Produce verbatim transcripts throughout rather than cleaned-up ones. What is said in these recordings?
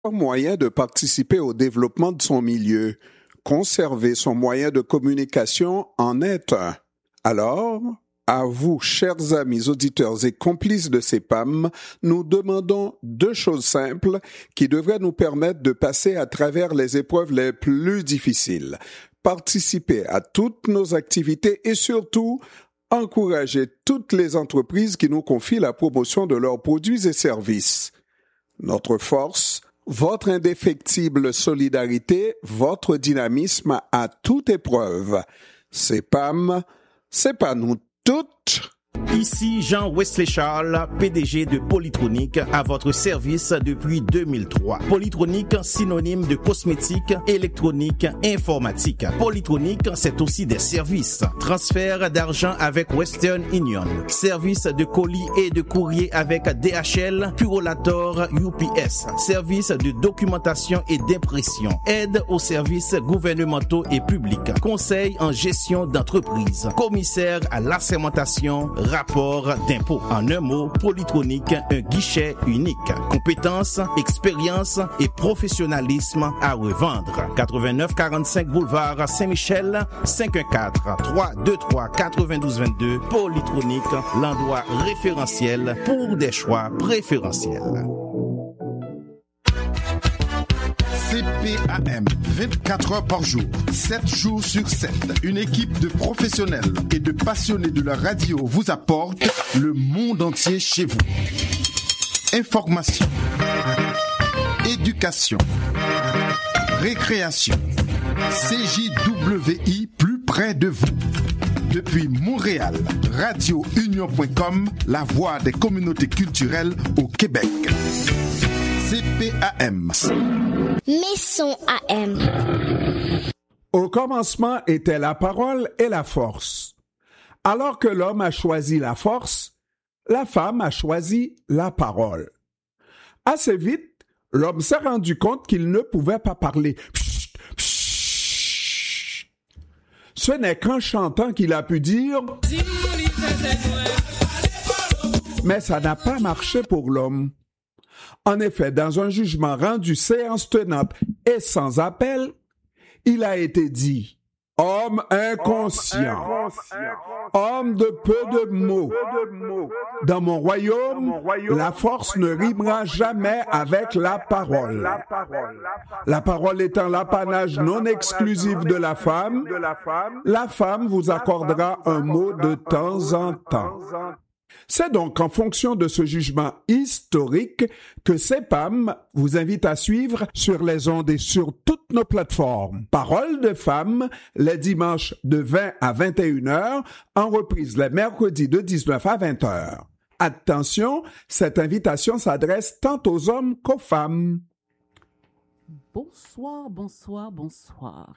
moyen de participer au développement de son milieu. Conserver son moyen de communication en est un. Alors, à vous, chers amis auditeurs et complices de C E P A M, nous demandons deux choses simples qui devraient nous permettre de passer à travers les épreuves les plus difficiles. Participer à toutes nos activités et surtout, encourager toutes les entreprises qui nous confient la promotion de leurs produits et services. Notre force, votre indéfectible solidarité, votre dynamisme à toute épreuve. C E P A M, c'est pas nous toutes. Ici Jean Wesley Charles, P D G de Polytronic, à votre service depuis deux mille trois. Polytronic, synonyme de cosmétique, électronique, informatique. Polytronic, c'est aussi des services. Transfert d'argent avec Western Union. Service de colis et de courrier avec D H L, Purolator, U P S. Service de documentation et d'impression. Aide aux services gouvernementaux et publics. Conseil en gestion d'entreprise. Commissaire à l'assermentation, rapport d'impôt. En un mot, Polytronic, un guichet unique. Compétences, expérience et professionnalisme à revendre. quatre-vingt-neuf quarante-cinq boulevard Saint-Michel, cinq un quatre, trois deux trois, neuf deux deux deux. Polytronic, l'endroit référentiel pour des choix préférentiels. C P A M, vingt-quatre heures par jour, sept jours sur sept. Une équipe de professionnels et de passionnés de la radio vous apporte le monde entier chez vous. Information, éducation, récréation. C J W I plus près de vous. Depuis Montréal, radio union point com, la voix des communautés culturelles au Québec. C P A M. Maison A M. Au commencement était la parole et la force. Alors que l'homme a choisi la force, la femme a choisi la parole. Assez vite, l'homme s'est rendu compte qu'il ne pouvait pas parler. Psst, psst. Ce n'est qu'en chantant qu'il a pu dire « Mais ça n'a pas marché pour l'homme. » En effet, dans un jugement rendu séance tenante et sans appel, il a été dit « Homme inconscient, homme de peu de mots. Dans mon royaume, la force ne rimera jamais avec la parole. La parole étant l'apanage non exclusif de la femme, la femme vous accordera un mot de temps en temps. » C'est donc en fonction de ce jugement historique que C E P A M vous invite à suivre sur les ondes et sur toutes nos plateformes. Paroles de femmes, les dimanches de vingt à vingt et une heures, en reprise les mercredis de dix-neuf à vingt heures. Attention, cette invitation s'adresse tant aux hommes qu'aux femmes. Bonsoir, bonsoir, bonsoir.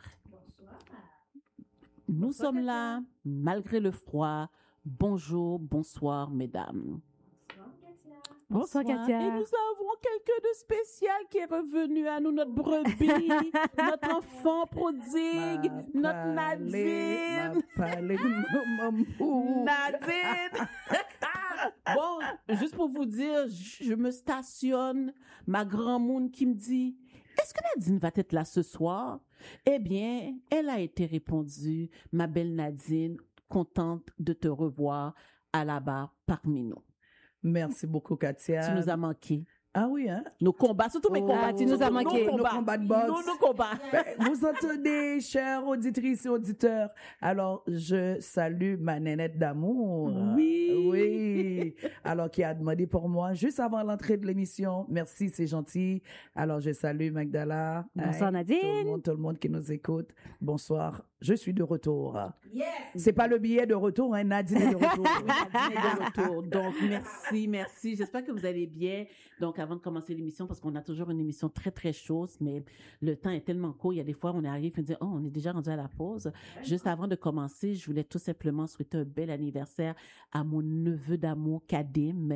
Nous sommes là, malgré le froid. Bonjour, bonsoir, mesdames. Bonsoir, Katia. Et nous avons quelqu'un de spécial qui est revenu à nous, notre brebis, notre enfant prodigue, ma notre Nadine. Nadine. Bon, juste pour vous dire, je me stationne, ma grand-monde qui me dit, est-ce que Nadine va être là ce soir? Eh bien, elle a été répondue, ma belle Nadine, contente de te revoir à la barre parmi nous. Merci beaucoup, Katia. Tu nous as manqué. Ah oui, hein? Nos combats, surtout mes Oh, combats. Tu nous as manqué. Nos combats de boxe. Nos, nos combats. Ben, vous entendez, chères auditrices et auditeurs. Alors, je salue ma nénette d'amour. Oui. Oui. Alors, qui a demandé pour moi juste avant l'entrée de l'émission. Merci, c'est gentil. Alors, je salue Magdala. Bonsoir, Hey, Nadine. Tout le monde, tout le monde qui nous écoute. Bonsoir. Je suis de retour. Yes. C'est pas le billet de retour, hein? Nadine est de retour. Nadine est de retour. Donc, merci, merci. J'espère que vous allez bien. Donc, avant de commencer l'émission, parce qu'on a toujours une émission très, très chaude, mais le temps est tellement court. Il y a des fois, on arrive et on dit, oh, on est déjà rendu à la pause. Juste avant de commencer, je voulais tout simplement souhaiter un bel anniversaire à mon neveu d'amour, Kadim,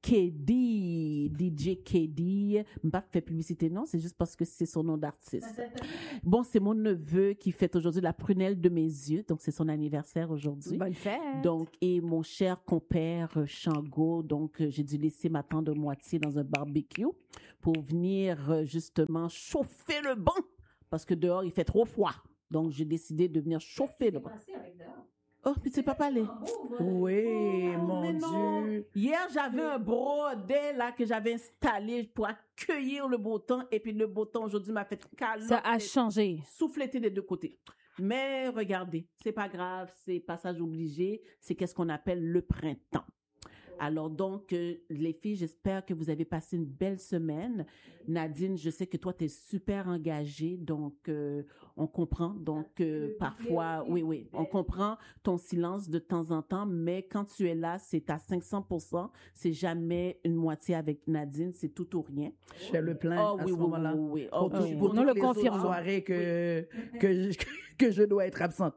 K D, D J K D. Je ne pas faire publicité, non, c'est juste parce que c'est son nom d'artiste. Bon, c'est mon neveu qui fête aujourd'hui la prunelle de mes yeux, donc c'est son anniversaire aujourd'hui. Bonne fête. Donc, et mon cher compère euh, Shango, donc euh, j'ai dû laisser ma tante de moitié dans un barbecue pour venir euh, justement chauffer le banc parce que dehors il fait trop froid. Donc, j'ai décidé de venir chauffer le banc. Oh, puis tu sais pas parler. Oui, Oh, mon mais non. Dieu. Hier, j'avais un brodet là que j'avais installé pour accueillir le beau temps et puis le beau temps aujourd'hui m'a fait caloter. Ça a changé. Souffleter des deux côtés. Mais regardez, c'est pas grave, c'est passage obligé, c'est qu'est-ce qu'on appelle le printemps. Alors donc, euh, les filles, j'espère que vous avez passé une belle semaine. Nadine, je sais que toi, tu es super engagée, donc euh, on comprend. Donc, euh, parfois, oui, oui, on comprend ton silence de temps en temps, mais quand tu es là, c'est à cinq cents pour cent. C'est jamais une moitié avec Nadine, c'est tout ou rien. Je fais le plein Oh à oui, ce oui, moment-là. oui, oui. Pour, Oh, tout- oui. pour Nous toutes le les autres confirmons. soirées que, que, je, que je dois être absente.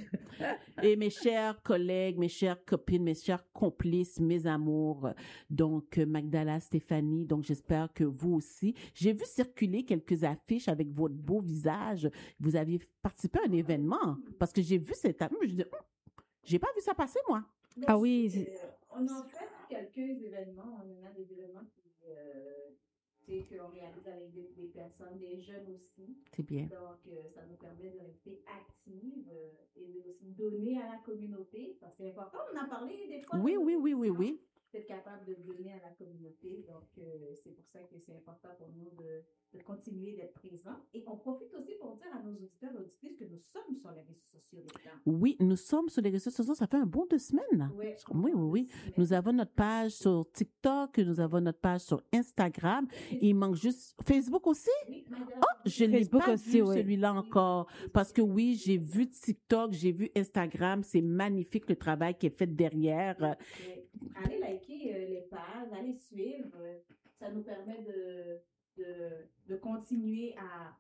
Et mes chers collègues, mes chères copines, mes chers complices, mes amours, donc euh, Magdala, Stéphanie, donc j'espère que vous aussi. J'ai vu circuler quelques affiches avec votre beau visage. Vous aviez participé à un événement parce que j'ai vu cette affiche. Je dis, hum, j'ai pas vu ça passer moi. Ah oui. c'est- Euh, on a fait quelques événements. On a des événements qui, euh, tu sais, qu'on réalise avec des, des personnes, des jeunes aussi. C'est bien. Donc, euh, ça nous permet de rester actifs euh, et de aussi donner à la communauté. Parce que c'est important. On en a parlé des fois. Oui, de- oui, oui, oui, oui. D'être capable de donner à la communauté. Donc, euh, c'est pour ça que c'est important pour nous de, de continuer d'être présents. Et on profite aussi pour dire à nos auditeurs et auditrices que nous sommes sur les réseaux sociaux maintenant. Oui, nous sommes sur les réseaux sociaux. Ça fait un bon deux semaines. Oui, Oui, oui, oui. Nous avons notre page sur TikTok, nous avons notre page sur Instagram. Il manque juste Facebook aussi. Oh, je l'ai Facebook pas aussi, vu oui. celui-là encore. Parce que oui, j'ai vu TikTok, j'ai vu Instagram. C'est magnifique le travail qui est fait derrière. Oui. Allez liker euh, les pages, allez suivre. euh, ça nous permet de, de, de continuer à,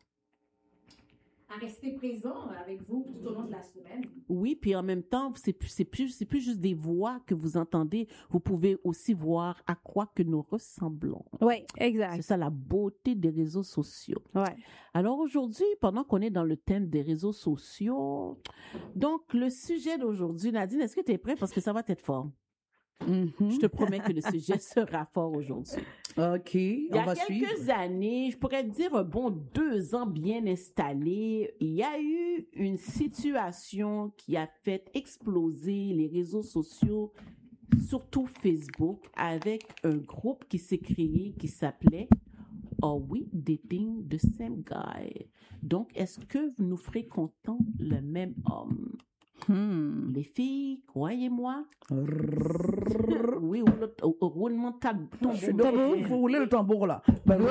à rester présents avec vous tout au long de la semaine. Oui, puis en même temps, c'est plus, c'est plus, c'est plus juste des voix que vous entendez. Vous pouvez aussi voir à quoi que nous ressemblons. Oui, C'est exact. ça la beauté des réseaux sociaux. Ouais. Alors aujourd'hui, pendant qu'on est dans le thème des réseaux sociaux, donc le sujet d'aujourd'hui, Nadine, est-ce que tu es prête? Parce que ça va être fort. Mhm. Je te promets que le sujet sera fort aujourd'hui. OK, Il y on a va quelques suivre. années, je pourrais dire un bon deux ans bien installés, il y a eu une situation qui a fait exploser les réseaux sociaux, surtout Facebook, avec un groupe qui s'est créé qui s'appelait Are We Dating the Same Guy? Donc, est-ce que vous nous ferez content le même homme? Hmm. Les filles, croyez-moi, Rrrr. oui, ou le- au- au roulement de tambour. Je suis d'accord, il faut rouler le tambour là.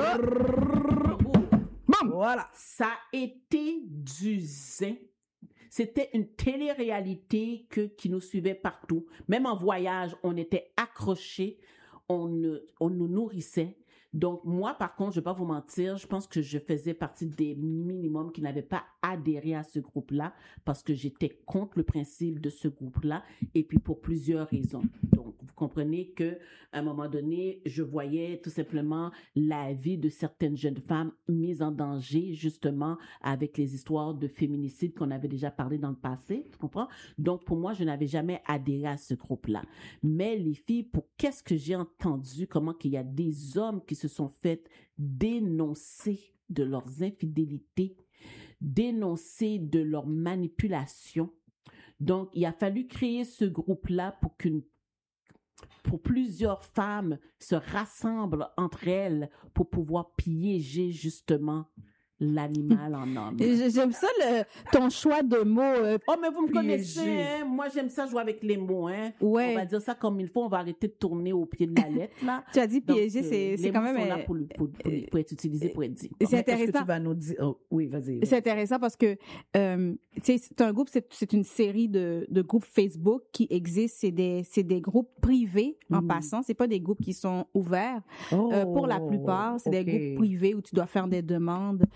Voilà. Ça a été du zin. C'était une télé-réalité que, qui nous suivait partout. Même en voyage, on était accrochés, on, ne- on nous nourrissait. Donc, moi, par contre, je ne vais pas vous mentir, je pense que je faisais partie des minimums qui n'avaient pas adhéré à ce groupe-là parce que j'étais contre le principe de ce groupe-là et puis pour plusieurs raisons. Donc, vous comprenez que à un moment donné, je voyais tout simplement la vie de certaines jeunes femmes mises en danger, justement, avec les histoires de féminicide qu'on avait déjà parlé dans le passé, tu comprends? Donc, pour moi, je n'avais jamais adhéré à ce groupe-là. Mais les filles, pour qu'est-ce que j'ai entendu, comment qu'il y a des hommes qui se sont fait dénoncer de leurs infidélités, dénoncer de leurs manipulations. Donc, il a fallu créer ce groupe-là pour qu'une pour plusieurs femmes se rassemblent entre elles pour pouvoir piéger justement l'animal en homme. Et j- J'aime ça, le, ton choix de mots. euh, Oh, mais vous me Piégé. connaissez, hein? Moi, j'aime ça jouer avec les mots, hein? Ouais. On va dire ça comme il faut, on va arrêter de tourner au pied de la lettre, là. Tu as dit Donc, piéger, euh, c'est c'est les quand mots même. sont là euh, pour, le- pour, pour, pour être utilisés, pour être dit. C'est Mais est-ce que intéressant. tu vas nous dire... oh, oui, vas-y. C'est intéressant parce que, euh, tu sais, c'est un groupe, c'est c'est une série de, de groupes Facebook qui existent. C'est des, c'est des groupes privés en Mhm. passant. C'est pas des groupes qui sont ouverts. Oh, Euh, pour la plupart, c'est ok. des groupes privés où tu dois faire des demandes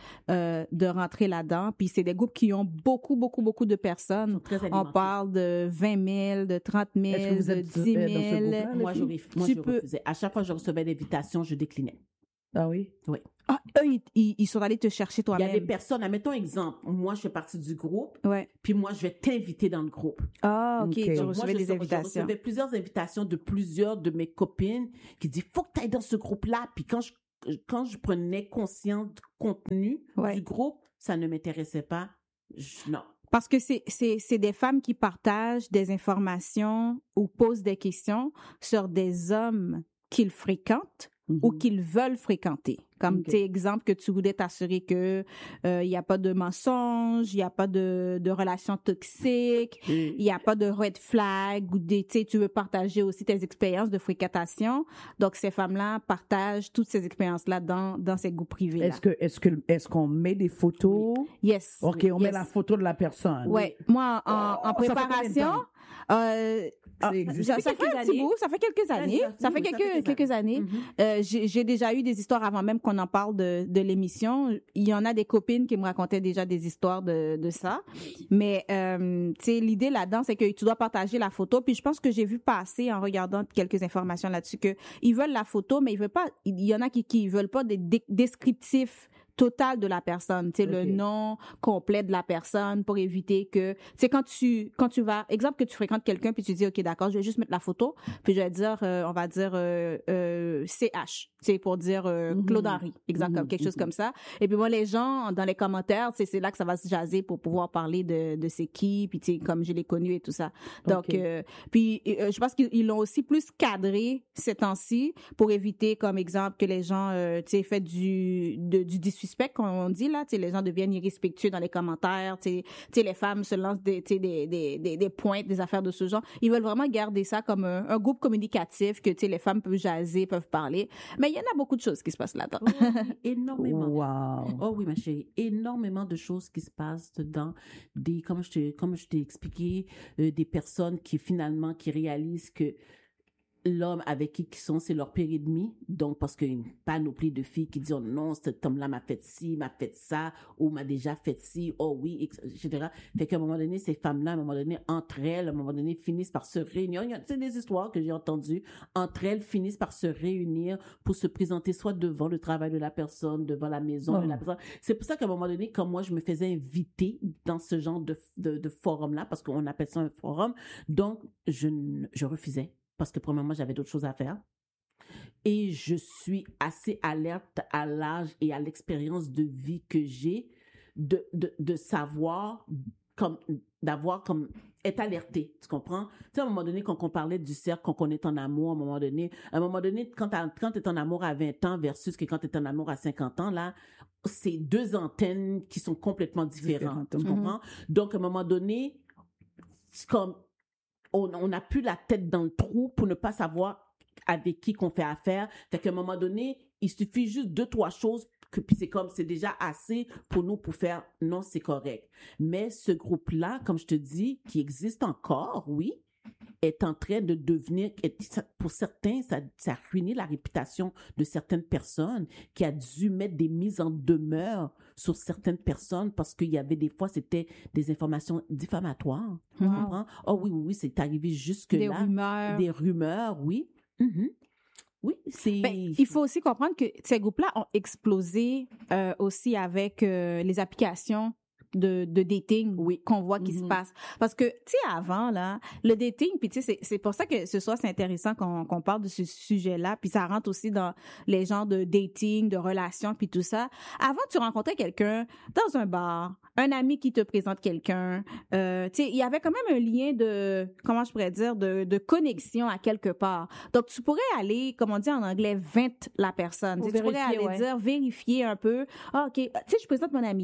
euh, de rentrer là-dedans. Puis c'est des groupes qui ont beaucoup, beaucoup, beaucoup de personnes. Très On parle de vingt mille, de trente mille, Est-ce que vous de êtes, dix euh, dans ce mille. groupe-là? Moi, je, ref- moi, Tu je peux- refusais. À chaque fois que je recevais l'invitation, je déclinais. Ah oui? Oui. Ah, eux, ils, ils, ils sont allés te chercher Il y a des toi-même. personnes, admettons exemple, moi, je fais partie du groupe, Ouais. puis moi, je vais t'inviter dans le groupe. Ah, OK. Ok. Tu Donc, Moi, recevais je, des je invitations. recevais plusieurs invitations de plusieurs de mes copines qui disent, faut que tu ailles dans ce groupe-là. Puis quand je, quand je prenais conscience du contenu Ouais. du groupe, ça ne m'intéressait pas. Je- non. Parce que c'est, c'est, c'est des femmes qui partagent des informations ou posent des questions sur des hommes qu'ils fréquentent ou qu'ils veulent fréquenter. Comme, Ok. tu sais, exemple que tu voulais t'assurer que il y a pas de mensonges, il y a pas de, de relations toxiques, il y a pas de red flag ou des, tu sais, tu veux partager aussi tes expériences de fréquentation. Donc, ces femmes-là partagent toutes ces expériences-là dans, dans ces groupes privés-là. Est-ce que, est-ce que, est-ce qu'on met des photos? Yes. OK, on met Yes. la photo de la personne. Ouais. Moi, en, en Oh, ça fait combien de préparation, temps? euh, Ça ah, existe. ça, ça fait Quelques un petit années. bout, ça fait quelques années, ça- ça fait oui, ça quelques, fait quelques quelques années. Mhm. Euh, j'ai j'ai déjà eu des histoires avant même qu'on en parle de, de l'émission. Il y en a des copines qui me racontaient déjà des histoires de, de ça. Mais, euh, tu sais, l'idée là-dedans, c'est que tu dois partager la photo. Puis je pense que j'ai vu passer en regardant quelques informations là-dessus que ils veulent la photo, mais ils veulent pas, il y en a qui, qui veulent pas des dé- descriptifs total de la personne, tu sais, le Ok. nom complet de la personne pour éviter que, tu sais, quand tu, quand tu vas, exemple que tu fréquentes quelqu'un puis tu dis, OK, d'accord, je vais juste mettre la photo, puis je vais dire, euh, on va dire, euh, euh, C H, tu sais, pour dire euh, Mhm. Claude Henry, exemple, Mhm, comme quelque chose mhm. comme ça. Et puis moi, les gens, dans les commentaires, c'est c'est là que ça va se jaser pour pouvoir parler de, de c'est qui, puis tu sais, comme je l'ai connu et tout ça. Donc, Ok. euh, puis euh, je pense qu'ils ils l'ont aussi plus cadré ces temps-ci pour éviter, comme exemple, que les gens, euh, tu sais, fait du, de, du dissuspect, comme on dit là, tu sais, les gens deviennent irrespectueux dans les commentaires, tu sais, tu sais, les femmes se lancent des, tu sais, des, des, des, des pointes, des affaires de ce genre. Ils veulent vraiment garder ça comme un, un groupe communicatif que, tu sais, les femmes peuvent jaser, peuvent parler. Mais il y en a beaucoup de choses qui se passent là-dedans. Oh, oui, énormément. Wow. Oh oui, ma chérie, énormément de choses qui se passent dedans. Des, comme je te, comme je t'ai expliqué, euh, des personnes qui finalement, qui réalisent que l'homme avec qui ils sont, c'est leur pire ennemi. Donc, parce qu'une panoplie de filles qui disent, oh non, cet homme-là m'a fait ci, m'a fait ça, ou m'a déjà fait ci, oh oui, et cetera. Fait qu'à un moment donné, ces femmes-là, à un moment donné, entre elles, à un moment donné, finissent par se réunir. Il y a, c'est des histoires que j'ai entendues. Entre elles, finissent par se réunir pour se présenter soit devant le travail de la personne, devant la maison Oh. de la personne. C'est pour ça qu'à un moment donné, quand moi, je me faisais inviter dans ce genre de, de, de forum-là, parce qu'on appelle ça un forum, donc, je, ne- je refusais. Parce que premièrement, j'avais d'autres choses à faire. Et je suis assez alerte à l'âge et à l'expérience de vie que j'ai de, de, de savoir, comme, d'avoir comme, être alerté, tu comprends? Tu sais, à un moment donné, quand on parlait du cercle, quand on est en amour, à un moment donné, à un moment donné, quand t'as- quand t'es en amour à vingt ans versus que quand t'es en amour à cinquante ans, là, c'est deux antennes qui sont complètement différentes, Différentes. tu Mhm. comprends? Donc, à un moment donné, c'est comme, on on n'a plus la tête dans le trou pour ne pas savoir avec qui qu'on fait affaire. Fait qu'à un moment donné, il suffit juste deux, trois choses que puis c'est comme, c'est déjà assez pour nous pour faire, non, c'est correct. Mais ce groupe-là, comme je te dis, qui existe encore, oui, est en train de devenir, est- ça- pour certains, ça, ça a ruiné la réputation de certaines personnes, qui a dû mettre des mises en demeure sur certaines personnes parce qu'il y avait des fois, c'était des informations diffamatoires. Tu Wow. comprends? Oh oui, oui, oui, c'est arrivé Des jusque-là. rumeurs. Des rumeurs, oui. Mhm. Oui, c'est... Ben, il faut aussi comprendre que ces groupes-là ont explosé euh, aussi avec euh, les applications de, de dating Oui. qu'on voit qui se Mhm. passe. Parce que, tu sais, avant, là, le dating, puis tu sais, c'est, c'est pour ça que ce soir, c'est intéressant qu'on, qu'on parle de ce sujet-là, puis ça rentre aussi dans les genres de dating, de relations, puis tout ça. Avant, tu rencontrais quelqu'un dans un bar, un ami qui te présente quelqu'un, euh, tu sais, il y avait quand même un lien de, comment je pourrais dire, de, de connexion à quelque part. Donc, tu pourrais aller, comme on dit en anglais, vint la personne. Pour Tu sais, tu pourrais vérifier, aller ouais. dire, vérifier un peu. Ah, OK, tu sais, je présente mon ami.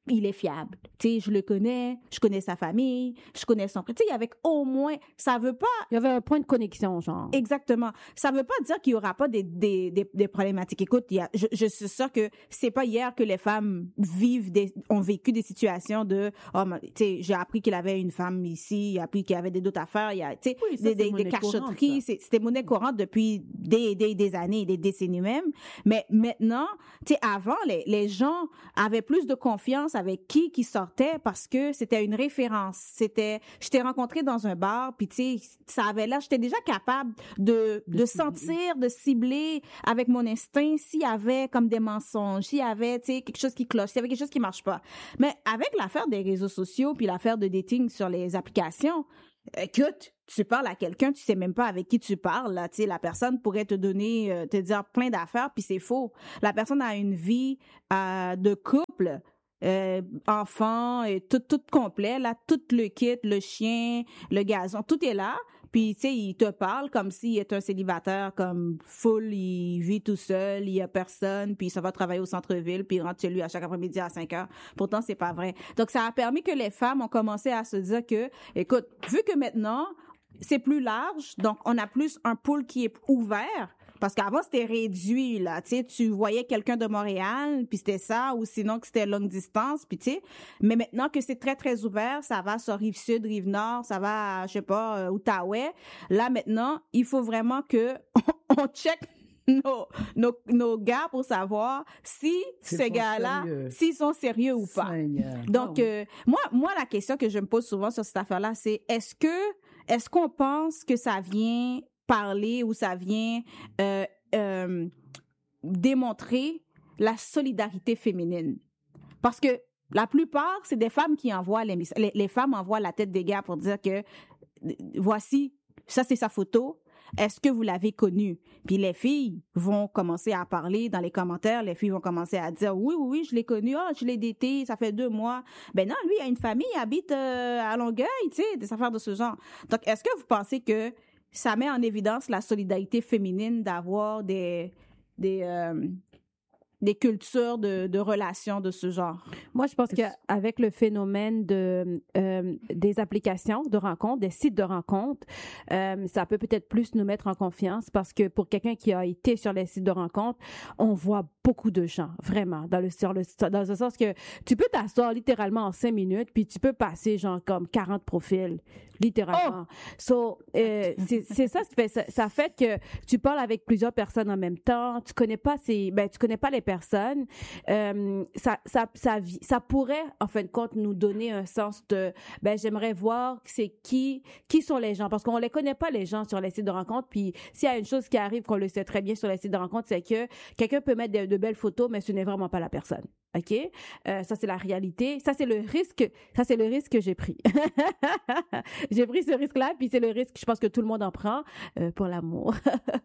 il est fiable. Tu sais, je le connais, je connais sa famille, je connais son... Tu sais, il y avait au moins... Ça veut pas... Il y avait un point de connexion, genre. Exactement. Ça veut pas dire qu'il y aura pas des, des, des, des problématiques. Écoute, il y a, je, je suis sûre que c'est pas hier que les femmes vivent des, ont vécu des situations de, oh, tu sais, j'ai appris qu'il avait une femme ici, j'ai appris qu'il y avait des d'autres affaires, il y a, tu sais, Oui, ça, des, c'est des, des monnaie cachotteries, courante, ça. c'est- c'était monnaie courante depuis des, des, des années, des décennies même. Mais maintenant, tu sais, avant, les, les gens avaient plus de confiance avec qui qui sortait parce que c'était une référence. C'était, je t'ai rencontré dans un bar, puis tu sais, ça avait là, j'étais déjà capable de, de, De sentir, de cibler avec mon instinct s'il y avait comme des mensonges, s'il y avait, tu sais, quelque chose qui cloche, s'il y avait quelque chose qui marche pas. Mais avec l'affaire des réseaux sociaux puis l'affaire de dating sur les applications, écoute, tu parles à quelqu'un, tu sais même pas avec qui tu parles, là, tu sais, la personne pourrait te donner, euh, te dire plein d'affaires, puis c'est faux. La personne a une vie euh, de couple, euh, enfant, et tout, tout complet, là, tout le kit, le chien, le gazon, tout est là. Puis, tu sais, il te parle comme s'il est un célibataire, comme full, il vit tout seul, il y a personne, puis ça va travailler au centre-ville, puis il rentre chez lui à chaque après-midi à cinq heures. Pourtant, c'est pas vrai. Donc, ça a permis que les femmes ont commencé à se dire que, écoute, vu que maintenant, c'est plus large, donc on a plus un pool qui est ouvert, parce qu'avant, c'était réduit, là, tu sais, tu voyais quelqu'un de Montréal, puis c'était ça, ou sinon que c'était longue distance, puis tu sais, mais maintenant que c'est très, très ouvert, ça va sur Rive-Sud, Rive-Nord, ça va, à, je sais pas, euh, Outaouais, là, maintenant, il faut vraiment que on check nos, nos, nos gars pour savoir si S'ils ces sont gars-là, sérieux. s'ils sont sérieux ou pas. Seigneur. Donc, euh, moi, moi, la question que je me pose souvent sur cette affaire-là, c'est est-ce que, est-ce qu'on pense que ça vient parler ou ça vient euh, euh, démontrer la solidarité féminine? Parce que la plupart, c'est des femmes qui envoient les, les, les femmes envoient la tête des gars pour dire que euh, voici, ça c'est sa photo. Est-ce que vous l'avez connu? Puis les filles vont commencer à parler dans les commentaires. Les filles vont commencer à dire oui, oui, oui, je l'ai connu. Ah, je l'ai daté, ça fait deux mois. Ben non, lui, il a une famille, il habite euh, à Longueuil, tu sais, des affaires de ce genre. Donc, est-ce que vous pensez que ça met en évidence la solidarité féminine d'avoir des des euh, des cultures de, de relations de ce genre? Moi, je pense qu'avec le phénomène de euh, des applications de rencontres, des sites de rencontres, euh, ça peut peut-être plus nous mettre en confiance parce que pour quelqu'un qui a été sur les sites de rencontres, on voit beaucoup de gens, vraiment, dans le sur le dans le sens que tu peux t'asseoir littéralement en cinq minutes puis tu peux passer genre comme quarante profils, littéralement. Oh! So, euh, c'est c'est ça ce qui fait ça, ça fait que tu parles avec plusieurs personnes en même temps, tu connais pas ces ben tu connais pas les personnes, euh, ça ça ça ça pourrait en fin de compte nous donner un sens de ben j'aimerais voir c'est qui qui sont les gens parce qu'on les connaît pas les gens sur les sites de rencontres puis s'il y a une chose qui arrive qu'on le sait très bien sur les sites de rencontres c'est que quelqu'un peut mettre de, de belles photos mais ce n'est vraiment pas la personne. OK? Euh, ça, c'est la réalité. Ça, c'est le risque. Ça, c'est le risque que j'ai pris. J'ai pris ce risque-là, puis c'est le risque, je pense que tout le monde en prend euh, pour l'amour.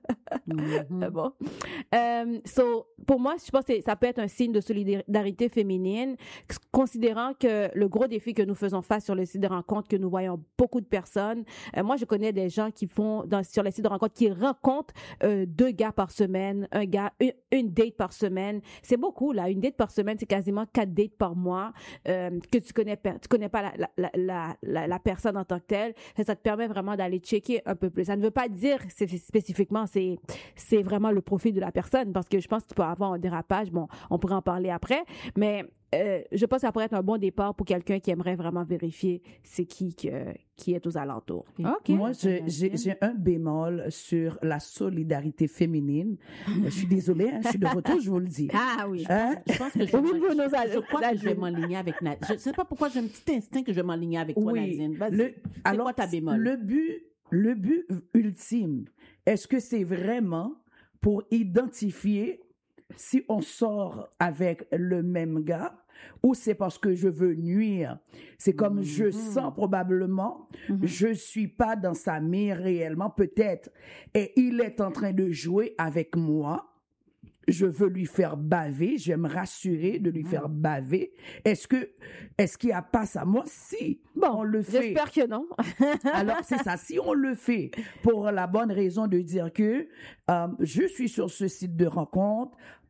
Mm-hmm. Bon. Euh, so, pour moi, je pense que ça peut être un signe de solidarité féminine, considérant que le gros défi que nous faisons face sur le site de rencontre, que nous voyons beaucoup de personnes. Euh, moi, je connais des gens qui font, dans, sur les sites de rencontre, qui rencontrent euh, deux gars par semaine, un gars, une, une date par semaine. C'est beaucoup, là. Une date par semaine, c'est quasiment quatre dates par mois euh, que tu connais tu connais pas la, la, la, la, la personne en tant que telle. Ça, ça te permet vraiment d'aller checker un peu plus. Ça ne veut pas dire c'est, spécifiquement c'est c'est vraiment le profil de la personne parce que je pense que tu peux avoir un dérapage. Bon, on pourrait en parler après, mais euh, je pense que ça pourrait être un bon départ pour quelqu'un qui aimerait vraiment vérifier c'est qui que, qui est aux alentours. OK. Moi, j'ai, j'ai, j'ai un bémol sur la solidarité féminine. Je suis désolée, hein, je suis de retour, je vous le dis. Ah oui. Hein? Je pense que je, Oui, vais, pour nos je, je crois âges. que je vais m'enligner avec Nadine. Je ne sais pas pourquoi j'ai un petit instinct que je vais m'enligner avec toi, Oui. Nadine. Vas-y. Le, c'est alors, quoi ta bémol? Le but, le but ultime, est-ce que c'est vraiment pour identifier si on sort avec le même gars ou c'est parce que je veux nuire? C'est comme Mm-hmm. je sens probablement, Mm-hmm. je suis pas dans sa mire réellement, peut-être, et il est en train de jouer avec moi. Je veux lui faire baver, je vais me rassurer de lui faire baver. Est-ce que, est-ce qu'il y a pas ça? Moi, si Bon, on le fait. j'espère que non. Alors, c'est ça. Si on le fait pour la bonne raison de dire que euh, je suis sur ce site de rencontre,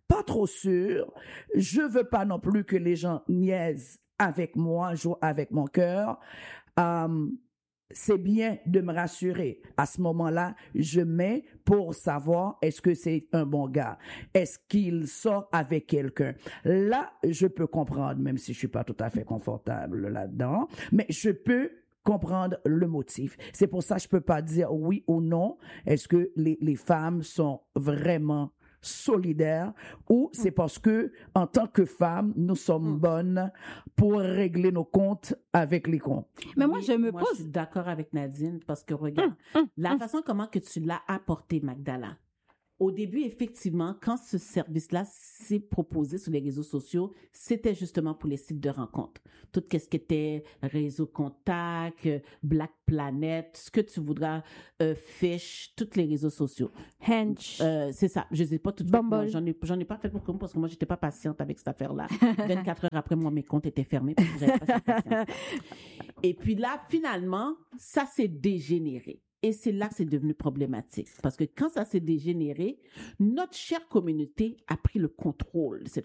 pas trop sûr. Je veux pas non plus que les gens niaisent avec moi, jouent avec mon cœur. Euh, c'est bien de me rassurer. À ce moment-là, je mets pour savoir est-ce que c'est un bon gars. Est-ce qu'il sort avec quelqu'un? Là, je peux comprendre, même si je suis pas tout à fait confortable là-dedans, mais je peux comprendre le motif. C'est pour ça que je peux pas dire oui ou non. Est-ce que les, les femmes sont vraiment solidaires ou c'est parce que en tant que femmes nous sommes Mm. bonnes pour régler nos comptes avec les comptes. Mais moi, Oui, je me moi, pose... je suis d'accord avec Nadine parce que regarde, la façon comment que tu l'as apporté, Magdala. Au début, effectivement, quand ce service-là s'est proposé sur les réseaux sociaux, c'était justement pour les sites de rencontres. Tout ce qui était réseau contact, euh, Black Planet, ce que tu voudras, euh, Fish, tous les réseaux sociaux. Hench. Euh, c'est ça. Je sais pas tout de suite. Bumble. Moi, J'en ai, j'en ai pas fait beaucoup parce que moi, j'étais pas patiente avec cette affaire-là. vingt-quatre heures après, moi, mes comptes étaient fermés parce que j'avais pas cette patience. Et puis là, finalement, ça s'est dégénéré. Et c'est là que c'est devenu problématique. Parce que quand ça s'est dégénéré, notre chère communauté a pris le contrôle de cette